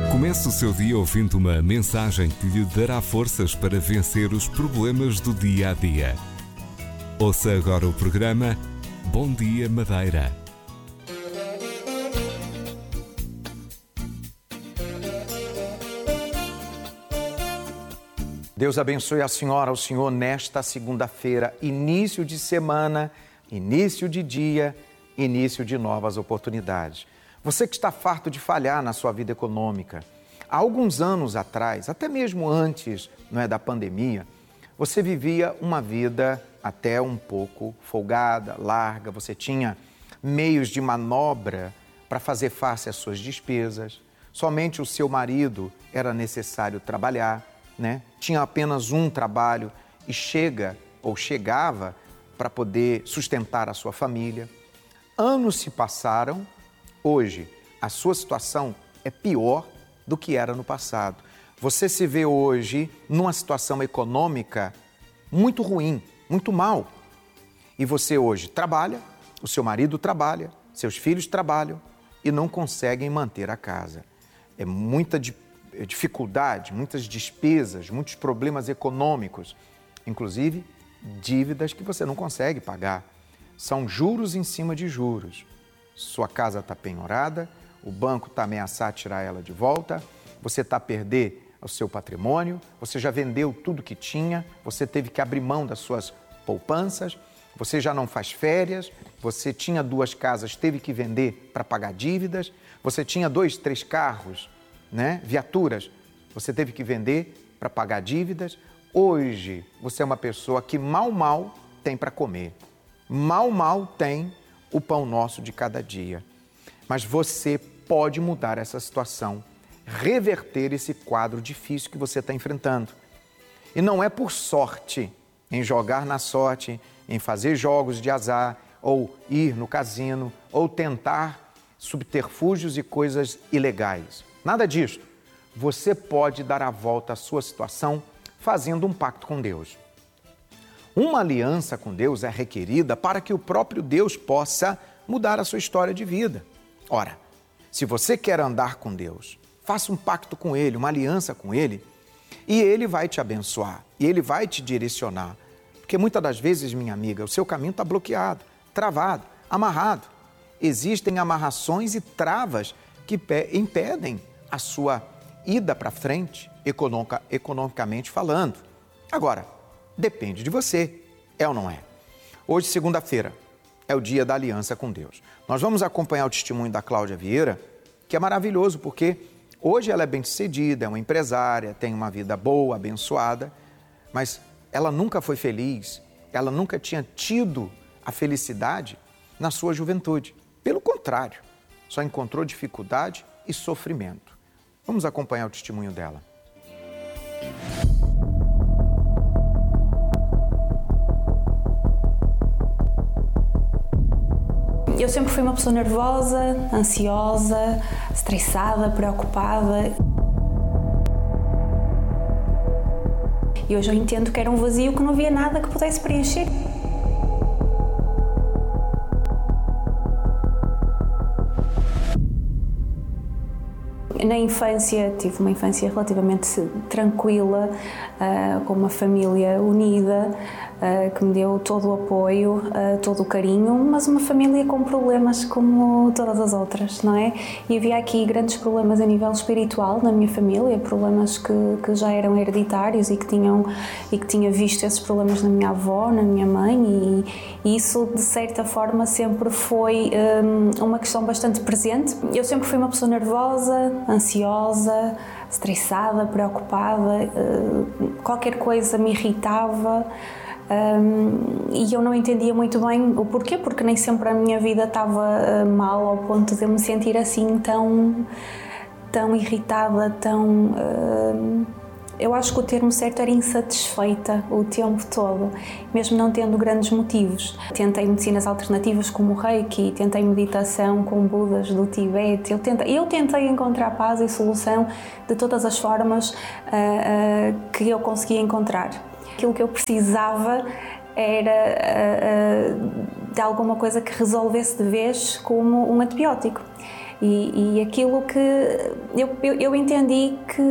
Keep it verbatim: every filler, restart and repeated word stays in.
Comece o seu dia ouvindo uma mensagem que lhe dará forças para vencer os problemas do dia a dia. Ouça agora o programa Bom Dia Madeira. Deus abençoe a senhora, o senhor nesta segunda-feira, início de semana, início de dia, início de novas oportunidades. Você que está farto de falhar na sua vida econômica, há alguns anos atrás, até mesmo antes, não é, da pandemia, você vivia uma vida até um pouco folgada, larga, você tinha meios de manobra para fazer face às suas despesas, somente o seu marido era necessário trabalhar, né? Tinha apenas um trabalho e chega ou chegava para poder sustentar a sua família. Anos se passaram, hoje a sua situação é pior do que era no passado. Você se vê hoje numa situação econômica muito ruim, muito mal. E você hoje trabalha, o seu marido trabalha, seus filhos trabalham e não conseguem manter a casa. É muita dificuldade. dificuldade, muitas despesas, muitos problemas econômicos, inclusive dívidas que você não consegue pagar. São juros em cima de juros. Sua casa está penhorada, o banco está ameaçado a tirar ela de volta, você está a perder o seu patrimônio, você já vendeu tudo que tinha, você teve que abrir mão das suas poupanças, você já não faz férias, você tinha duas casas, teve que vender para pagar dívidas, você tinha dois, três carros, né? Viaturas, você teve que vender para pagar dívidas. Hoje você é uma pessoa que mal, mal tem para comer. Mal, mal tem o pão nosso de cada dia. Mas você pode mudar essa situação, reverter esse quadro difícil que você está enfrentando. E não é por sorte, em jogar na sorte, em fazer jogos de azar, ou ir no cassino, ou tentar subterfúgios e coisas ilegais. Nada disso. Você pode dar a volta à sua situação fazendo um pacto com Deus. Uma aliança com Deus é requerida para que o próprio Deus possa mudar a sua história de vida. Ora, se você quer andar com Deus, faça um pacto com Ele, uma aliança com Ele, e Ele vai te abençoar, e Ele vai te direcionar. Porque muitas das vezes, minha amiga, o seu caminho está bloqueado, travado, amarrado. Existem amarrações e travas que impedem a sua ida para frente, econômica, economicamente falando. Agora, depende de você, é ou não é? Hoje, segunda-feira, é o dia da aliança com Deus. Nós vamos acompanhar o testemunho da Cláudia Vieira, que é maravilhoso, porque hoje ela é bem-sucedida, é uma empresária, tem uma vida boa, abençoada, mas ela nunca foi feliz, ela nunca tinha tido a felicidade na sua juventude. Pelo contrário, só encontrou dificuldade e sofrimento. Vamos acompanhar o testemunho dela. Eu sempre fui uma pessoa nervosa, ansiosa, estressada, preocupada. E hoje eu entendo que era um vazio que não havia nada que pudesse preencher. Na infância, tive uma infância relativamente tranquila, uh, com uma família unida, uh, que me deu todo o apoio, uh, todo o carinho, mas uma família com problemas como todas as outras, não é? E havia aqui grandes problemas a nível espiritual na minha família, problemas que, que já eram hereditários e que, tinham, e que tinha visto esses problemas na minha avó, na minha mãe, e, e isso, de certa forma, sempre foi um, uma questão bastante presente. Eu sempre fui uma pessoa nervosa, ansiosa, estressada, preocupada, qualquer coisa me irritava, e eu não entendia muito bem o porquê, porque nem sempre a minha vida estava mal ao ponto de eu me sentir assim tão, tão irritada, tão... Eu acho que o termo certo era insatisfeita o tempo todo, mesmo não tendo grandes motivos. Tentei medicinas alternativas como o Reiki, tentei meditação com Budas do Tibete, eu tentei, eu tentei encontrar paz e solução de todas as formas uh, uh, que eu conseguia encontrar. Aquilo que eu precisava era uh, uh, de alguma coisa que resolvesse de vez como um antibiótico. E, e aquilo que eu, eu, eu entendi que